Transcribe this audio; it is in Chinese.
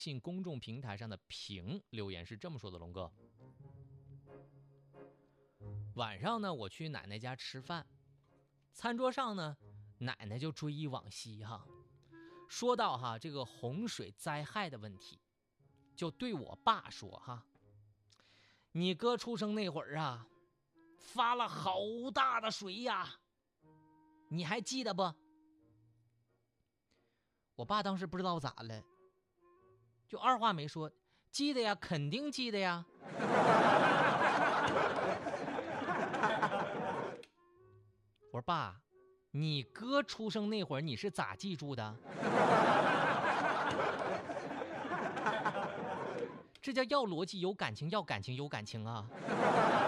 信公众平台上的评留言是这么说的：龙哥，晚上呢，我去奶奶家吃饭，餐桌上呢，奶奶就追忆往昔哈，说到哈这个洪水灾害的问题，就对我爸说哈，你哥出生那会儿啊，发了好大的水呀，你还记得不？我爸当时不知道咋了，就二话没说，记得呀，肯定记得呀。我说爸，你哥出生那会儿你是咋记住的？这叫要逻辑有感情，要感情有感情啊！